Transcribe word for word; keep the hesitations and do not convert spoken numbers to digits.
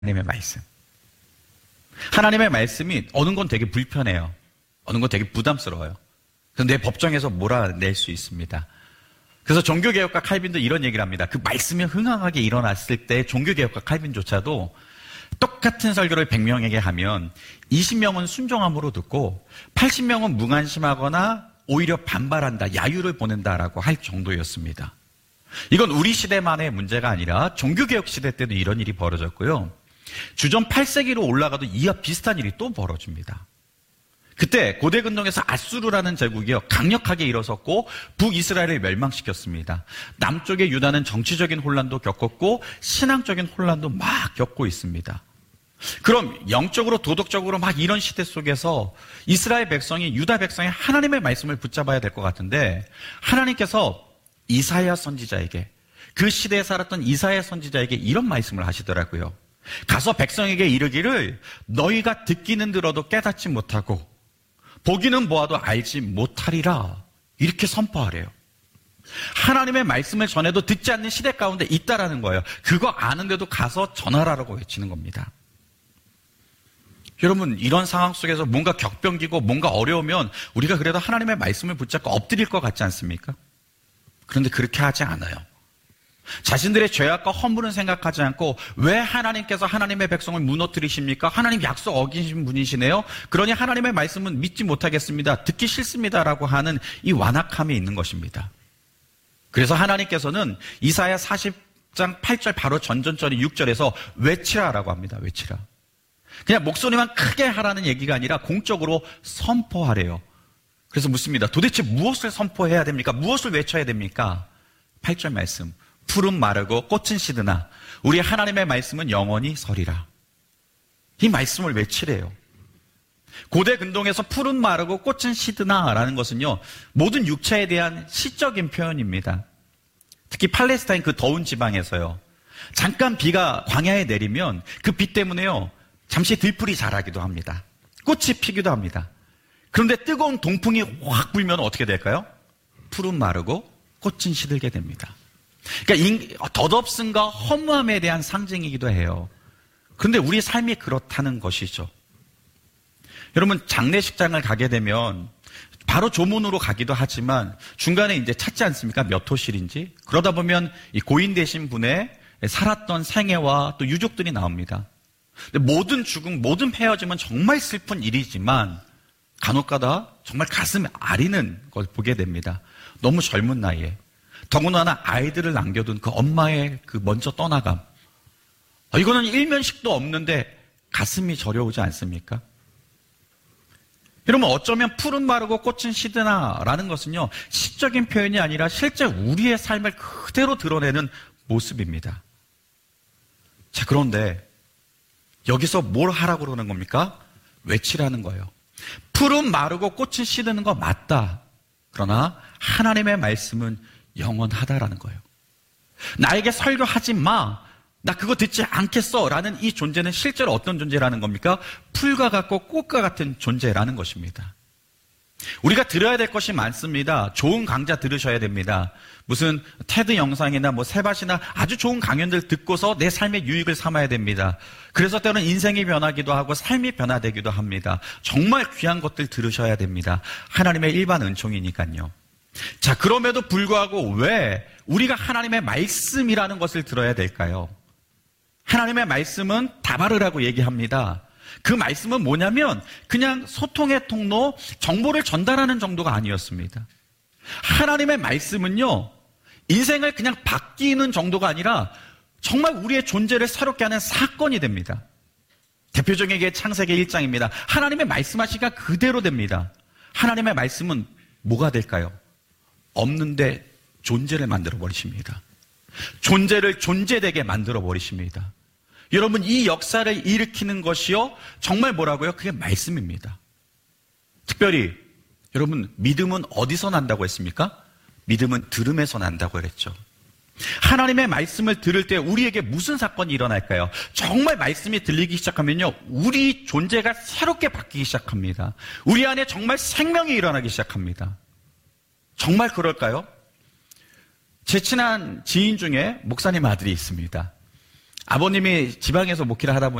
하나님의 말씀. 하나님의 말씀이 어느 건 되게 불편해요. 어느 건 되게 부담스러워요. 그래서 내 법정에서 몰아낼 수 있습니다. 그래서 종교개혁가 칼빈도 이런 얘기를 합니다. 그 말씀이 흥황하게 일어났을 때 종교개혁가 칼빈조차도 똑같은 설교를 백 명에게 하면 이십 명은 순종함으로 듣고 팔십 명은 무관심하거나 오히려 반발한다, 야유를 보낸다라고 할 정도였습니다. 이건 우리 시대만의 문제가 아니라 종교개혁 시대 때도 이런 일이 벌어졌고요. 주전 팔 세기로 올라가도 이와 비슷한 일이 또 벌어집니다. 그때 고대 근동에서 아수르라는 제국이요 강력하게 일어섰고 북이스라엘을 멸망시켰습니다. 남쪽의 유다는 정치적인 혼란도 겪었고 신앙적인 혼란도 막 겪고 있습니다. 그럼 영적으로 도덕적으로 막 이런 시대 속에서 이스라엘 백성이 유다 백성이 하나님의 말씀을 붙잡아야 될 것 같은데 하나님께서 이사야 선지자에게 그 시대에 살았던 이사야 선지자에게 이런 말씀을 하시더라고요. 가서 백성에게 이르기를 너희가 듣기는 들어도 깨닫지 못하고 보기는 보아도 알지 못하리라 이렇게 선포하래요. 하나님의 말씀을 전해도 듣지 않는 시대 가운데 있다라는 거예요. 그거 아는데도 가서 전하라고 외치는 겁니다. 여러분 이런 상황 속에서 뭔가 격변기고 뭔가 어려우면 우리가 그래도 하나님의 말씀을 붙잡고 엎드릴 것 같지 않습니까? 그런데 그렇게 하지 않아요. 자신들의 죄악과 허물은 생각하지 않고 왜 하나님께서 하나님의 백성을 무너뜨리십니까? 하나님 약속 어기신 분이시네요. 그러니 하나님의 말씀은 믿지 못하겠습니다. 듣기 싫습니다라고 하는 이 완악함이 있는 것입니다. 그래서 하나님께서는 이사야 사십 장 팔 절 바로 전전절인 육 절에서 외치라라고 합니다. 외치라. 그냥 목소리만 크게 하라는 얘기가 아니라 공적으로 선포하래요. 그래서 묻습니다. 도대체 무엇을 선포해야 됩니까? 무엇을 외쳐야 됩니까? 팔 절 말씀. 푸른 마르고 꽃은 시드나 우리 하나님의 말씀은 영원히 서리라. 이 말씀을 외치래요. 고대 근동에서 푸른 마르고 꽃은 시드나라는 것은요 모든 육체에 대한 시적인 표현입니다. 특히 팔레스타인 그 더운 지방에서요 잠깐 비가 광야에 내리면 그 비 때문에요 잠시 들풀이 자라기도 합니다. 꽃이 피기도 합니다. 그런데 뜨거운 동풍이 확 불면 어떻게 될까요? 푸른 마르고 꽃은 시들게 됩니다. 그러니까 덧없음과 허무함에 대한 상징이기도 해요. 그런데 우리 삶이 그렇다는 것이죠. 여러분 장례식장을 가게 되면 바로 조문으로 가기도 하지만 중간에 이제 찾지 않습니까? 몇 호실인지. 그러다 보면 이 고인 되신 분의 살았던 생애와 또 유족들이 나옵니다. 근데 모든 죽음, 모든 헤어짐은 정말 슬픈 일이지만 간혹가다 정말 가슴 아리는 걸 보게 됩니다. 너무 젊은 나이에. 더군다나 아이들을 남겨둔 그 엄마의 그 먼저 떠나감. 아, 이거는 일면식도 없는데 가슴이 저려오지 않습니까? 여러분 어쩌면 푸른 마르고 꽃은 시드나라는 것은요 시적인 표현이 아니라 실제 우리의 삶을 그대로 드러내는 모습입니다. 자 그런데 여기서 뭘 하라고 그러는 겁니까? 외치라는 거예요. 푸른 마르고 꽃은 시드는 거 맞다. 그러나 하나님의 말씀은 영원하다라는 거예요. 나에게 설교하지 마. 나 그거 듣지 않겠어. 라는 이 존재는 실제로 어떤 존재라는 겁니까? 풀과 같고 꽃과 같은 존재라는 것입니다. 우리가 들어야 될 것이 많습니다. 좋은 강좌 들으셔야 됩니다. 무슨 테드 영상이나 뭐 세바시나 아주 좋은 강연들 듣고서 내 삶의 유익을 삼아야 됩니다. 그래서 때로는 인생이 변하기도 하고 삶이 변화되기도 합니다. 정말 귀한 것들 들으셔야 됩니다. 하나님의 일반 은총이니까요. 자, 그럼에도 불구하고 왜 우리가 하나님의 말씀이라는 것을 들어야 될까요? 하나님의 말씀은 다바르라고 얘기합니다. 그 말씀은 뭐냐면 그냥 소통의 통로, 정보를 전달하는 정도가 아니었습니다. 하나님의 말씀은요, 인생을 그냥 바뀌는 정도가 아니라 정말 우리의 존재를 새롭게 하는 사건이 됩니다. 대표적인 게 창세기 일 장입니다. 하나님의 말씀하시기가 그대로 됩니다. 하나님의 말씀은 뭐가 될까요? 없는데 존재를 만들어 버리십니다. 존재를 존재되게 만들어 버리십니다. 여러분 이 역사를 일으키는 것이요 정말 뭐라고요? 그게 말씀입니다. 특별히 여러분 믿음은 어디서 난다고 했습니까? 믿음은 들음에서 난다고 그랬죠. 하나님의 말씀을 들을 때 우리에게 무슨 사건이 일어날까요? 정말 말씀이 들리기 시작하면요 우리 존재가 새롭게 바뀌기 시작합니다. 우리 안에 정말 생명이 일어나기 시작합니다. 정말 그럴까요? 제 친한 지인 중에 목사님 아들이 있습니다. 아버님이 지방에서 목회를 하다 보니